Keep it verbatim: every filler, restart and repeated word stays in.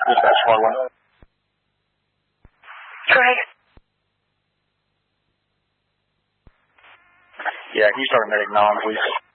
Dispatch one one. Greg. Yeah, can you start medic nine, please?